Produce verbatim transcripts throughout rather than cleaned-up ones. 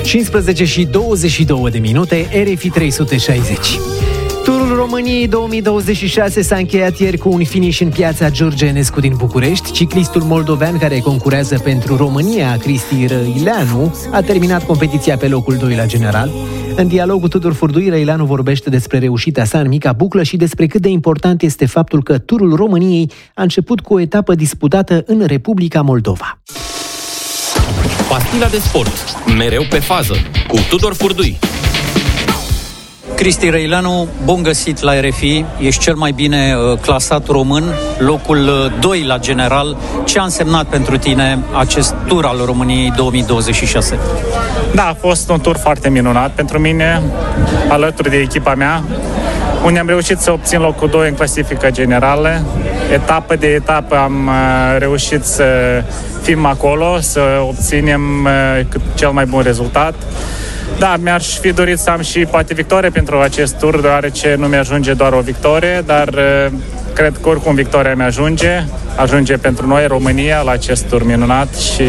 cincisprezece și douăzeci și două de minute, R F I trei sute șaizeci. Turul României două mii douăzeci și șase s-a încheiat ieri cu un finish în piața George Enescu din București. Ciclistul moldovean care concurează pentru România, Cristi Răileanu, a terminat competiția pe locul doi la general. În dialog cu Tudor Furdui, Răileanu vorbește despre reușita sa în mica buclă și despre cât de important este faptul că Turul României a început cu o etapă disputată în Republica Moldova. Pastila de sport, mereu pe fază, cu Tudor Furdui. Cristi Răileanu, bun găsit la R F I, ești cel mai bine uh, clasat român, locul uh, doi la general. Ce a însemnat pentru tine acest tur al României două mii douăzeci și șase? Da, a fost un tur foarte minunat pentru mine, alături de echipa mea, unde am reușit să obțin locul doi în clasifica generală. Etapă de etapă am uh, reușit să fim acolo, să obținem uh, cel mai bun rezultat. Da, mi-aș fi dorit să am și poate victorie pentru acest tur, deoarece nu mi-ajunge doar o victorie, dar cred că oricum victoria mi-ajunge, ajunge pentru noi, România, la acest tur minunat și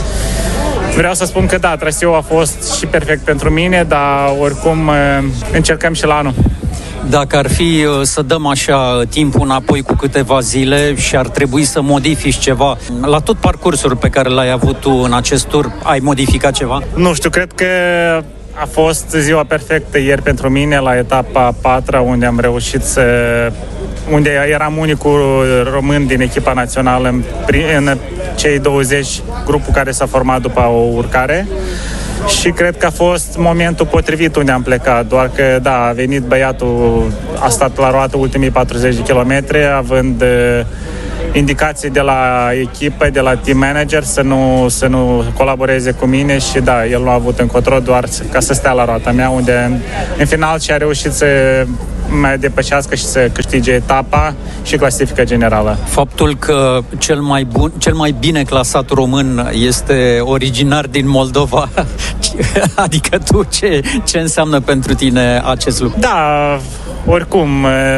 vreau să spun că da, traseul a fost și perfect pentru mine, dar oricum încercăm și la anul. Dacă ar fi să dăm așa timpul înapoi cu câteva zile și ar trebui să modifici ceva, la tot parcursul pe care l-ai avut tu în acest tur, ai modificat ceva? Nu știu, cred că a fost ziua perfectă ieri pentru mine la etapa a patra, unde am reușit să... unde eram unicul român din echipa națională în, în cei douăzeci, grupul care s-a format după o urcare. Și cred că a fost momentul potrivit unde am plecat, doar că, da, a venit băiatul, a stat la roată ultimii patruzeci de kilometri, având uh, indicații de la echipă, de la team manager să nu, să nu colaboreze cu mine și, da, el nu a avut încotro doar ca să stea la roata mea, unde în, în final și-a reușit să mai depășească și să câștige etapa și clasifica generală. Faptul că cel mai bun, cel mai bine clasat român este originar din Moldova, adică tu ce, ce înseamnă pentru tine acest lucru? Da, oricum,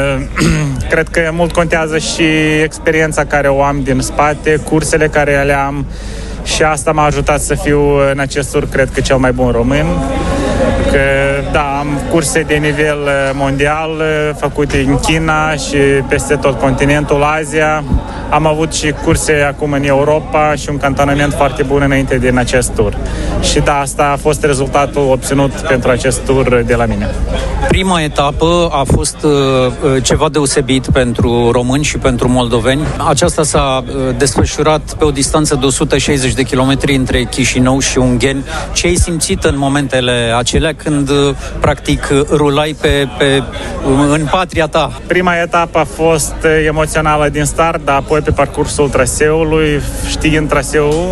cred că mult contează și experiența care o am din spate, cursele care le am și asta m-a ajutat să fiu în acest tur, cred că cel mai bun român. Că, da, am curse de nivel mondial făcute în China și peste tot continentul Asia. Am avut și curse acum în Europa și un cantonament foarte bun înainte din acest tur. Și da, asta a fost rezultatul obținut pentru acest tur de la mine. Prima etapă a fost uh, ceva deosebit pentru români și pentru moldoveni. Aceasta s-a uh, desfășurat pe o distanță de o sută șaizeci de kilometri între Chișinău și Ungheni. Ce ai simțit în momentele acelea când uh, practic rulai pe, pe, în patria ta? Prima etapă a fost emoțională din start, dar apoi pe parcursul traseului, știind traseul,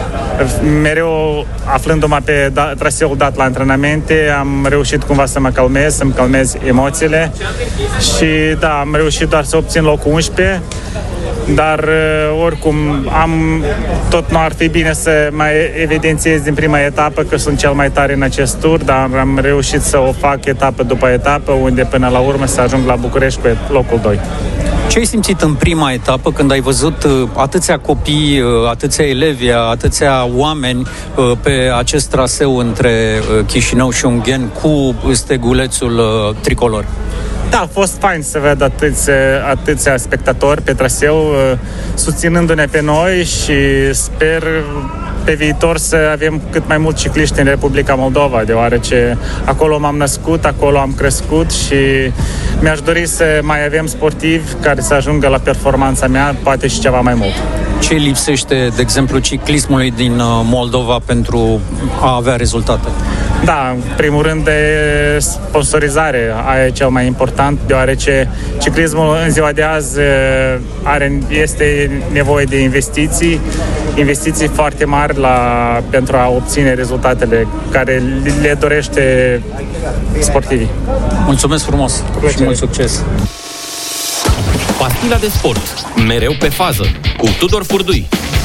mereu aflându-mă pe da, traseul dat la antrenamente, am reușit cumva să mă calmez, să-mi calmez emoțiile și da, am reușit doar să obțin locul unsprezece, dar oricum am, tot nu ar fi bine să mai evidențiez din prima etapă că sunt cel mai tare în acest tur, dar am reușit să o fac etapă după etapă, unde până la urmă să ajung la București cu locul doi. Ce ai simțit în prima etapă când ai văzut atâția copii, atâția elevi, atâția oameni pe acest traseu între Chișinău și Ungheni cu stegulețul tricolor? Da, a fost fain să ved atâția, atâția spectatori pe traseu susținându-ne pe noi și sper pe viitor să avem cât mai mulți cicliști în Republica Moldova, deoarece acolo m-am născut, acolo am crescut și mi-aș dori să mai avem sportivi care să ajungă la performanța mea, poate și ceva mai mult. Ce lipsește, de exemplu, ciclismului din Moldova pentru a avea rezultate? Da, în primul rând de sponsorizare, aia e cel mai important, deoarece ciclismul în ziua de azi are, este nevoie de investiții, investiții foarte mari la, pentru a obține rezultatele care le dorește sportivii. Mulțumesc frumos și mult succes! Pastila de sport, mereu pe fază, cu Tudor Furdui.